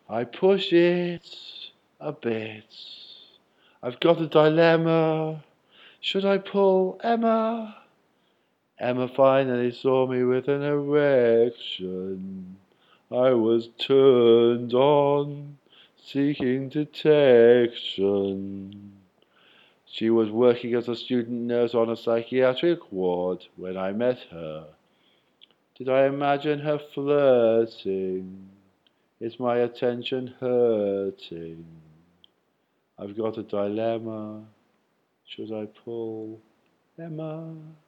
I push it a bit. I've got a dilemma. Should I pull Emma? Emma finally saw me with an erection. I was turned on, seeking detection. She was working as a student nurse on a psychiatric ward when I met her. Did I imagine her flirting? Is my attention hurting? I've got a dilemma. Should I pull Emma?